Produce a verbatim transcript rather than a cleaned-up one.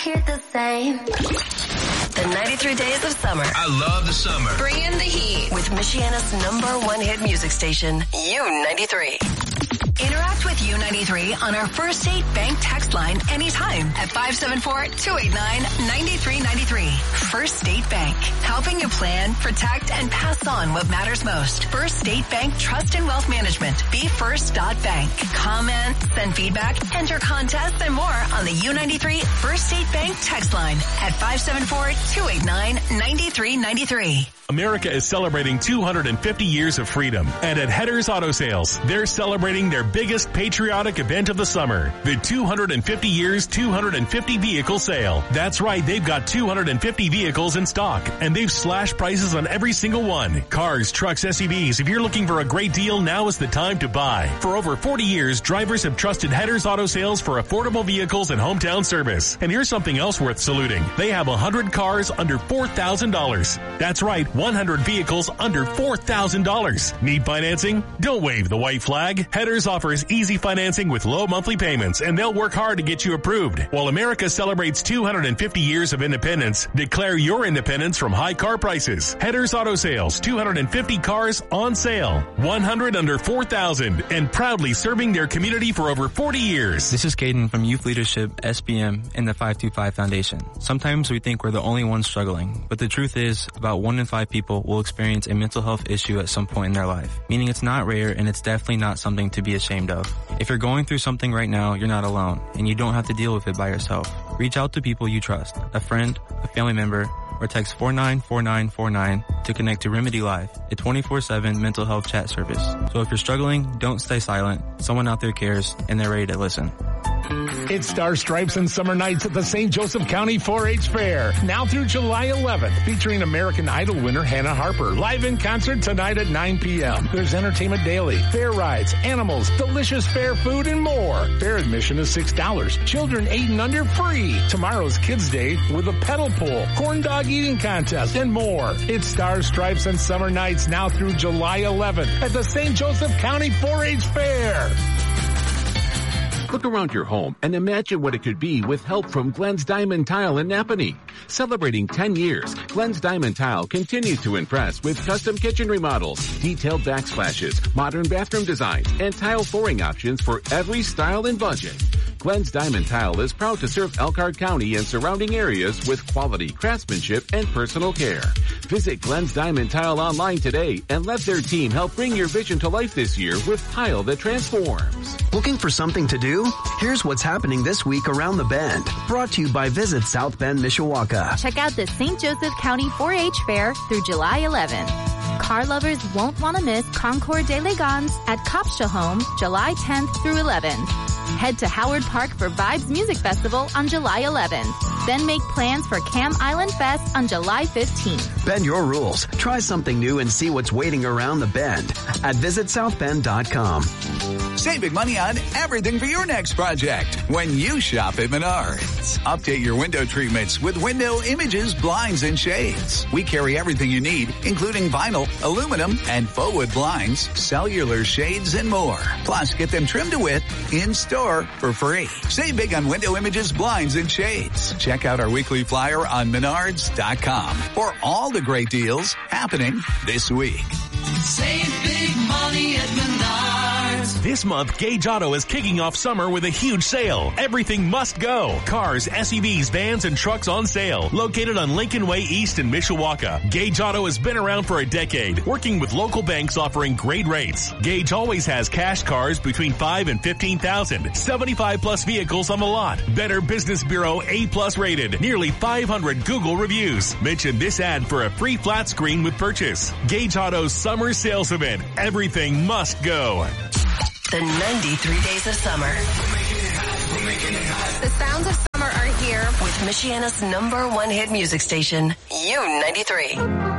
hear the same. The ninety-three Days of Summer. I love the summer. Bring in the heat with Michiana's number one hit music station, U ninety-three. Interact with U ninety-three on our First Date Bank text line anytime at five seven four, two eight nine, nine three nine three. First Date Bank, helping you plan, protect, and pass on what matters most. First Date Bank Trust and Wealth Management. Be first dot bank. Comment, send feedback, enter contests, and more on the U ninety-three First Date Bank text line at five seven four, two eight nine, nine three nine three. America is celebrating two hundred fifty years of freedom. And at Hedder's Auto Sales, they're celebrating their biggest patriotic event of the summer. The two hundred fifty years, two hundred fifty vehicle sale. That's right, they've got two hundred fifty vehicles in stock. And they've slashed prices on every single one. Cars, trucks, S U Vs. If you're looking for a great deal, now is the time to buy. For over forty years, drivers have trusted Hedder's Auto Sales for affordable vehicles and hometown service. And here's something else worth saluting. They have one hundred cars under four thousand dollars. That's right, one hundred vehicles under four thousand dollars. Need financing? Don't wave the white flag. Hedder's offers easy financing with low monthly payments, and they'll work hard to get you approved. While America celebrates two hundred fifty years of independence, declare your independence from high car prices. Hedder's Auto Sales, two hundred fifty cars on sale, one hundred under four thousand, and proudly serving their community for over forty years. This is Caden from Youth Leadership, S B M, and the five two five Foundation. Sometimes we think we're the only ones struggling, but the truth is about one in five people will experience a mental health issue at some point in their life, meaning it's not rare and it's definitely not something to be ashamed of. If you're going through something right now, you're not alone, and you don't have to deal with it by yourself. Reach out to people you trust, a friend, a family member, or text four nine four nine four nine to connect to Remedy Live, a twenty-four seven mental health chat service. So if you're struggling, don't stay silent. Someone out there cares, and they're ready to listen. It's Star Stripes and Summer Nights at the Saint Joseph County four H Fair, now through July eleventh, featuring American Idol winner Hannah Harper, live in concert tonight at nine p.m. There's entertainment daily, fair rides, animals, delicious fair food, and more. Fair admission is six dollars. Children eight and under free. Tomorrow's Kids Day with a pedal pull, corn dog eating contest, and more. It's Star Stripes and Summer Nights now through July eleventh at the Saint Joseph County four H Fair. Look around your home and imagine what it could be with help from Glenn's Diamond Tile in Napanee. Celebrating ten years, Glenn's Diamond Tile continues to impress with custom kitchen remodels, detailed backsplashes, modern bathroom designs, and tile flooring options for every style and budget. Glenn's Diamond Tile is proud to serve Elkhart County and surrounding areas with quality craftsmanship and personal care. Visit Glenn's Diamond Tile online today and let their team help bring your vision to life this year with tile that transforms. Looking for something to do? Here's what's happening this week around the Bend. Brought to you by Visit South Bend, Mishawaka. Check out the Saint Joseph County four H Fair through July eleventh. Car lovers won't want to miss Concours des Legans at Kopscha July tenth through eleventh. Head to Howard Park for Vibes Music Festival on July eleventh. Then make plans for Cam Island Fest on July fifteenth. Bend your rules. Try something new and see what's waiting around the Bend at visit south bend dot com. Save big money on everything for your next project when you shop at Menards. Update your window treatments with Window Images, Blinds, and Shades. We carry everything you need, including vinyl, aluminum, and faux wood blinds, cellular shades, and more. Plus, get them trimmed to width in-store for free. Save big on Window Images, Blinds, and Shades. Check out our weekly flyer on menards dot com for all the great deals happening this week. Save big money at Menards. This month, Gage Auto is kicking off summer with a huge sale. Everything must go. Cars, S U Vs, vans, and trucks on sale. Located on Lincoln Way East in Mishawaka. Gage Auto has been around for a decade, working with local banks offering great rates. Gage always has cash cars between five and fifteen thousand. seventy-five plus vehicles on the lot. Better Business Bureau A plus rated. Nearly five hundred Google reviews. Mention this ad for a free flat screen with purchase. Gage Auto's summer sales event. Everything must go. The ninety-three Days of Summer. The sounds of summer are here With Michiana's number one hit music station, U ninety-three.